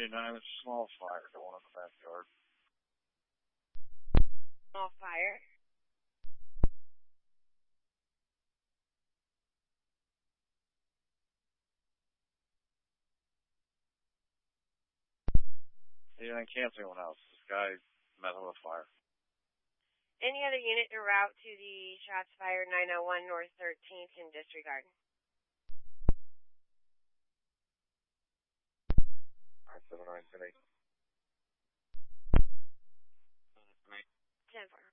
29, it's a small fire going in the backyard. Small fire. Yeah, I can't see anyone else. This guy met with a fire. Any other unit en route to the shots fired 901 North 13th in disregard? Alright, 79, 10-8. 10-4.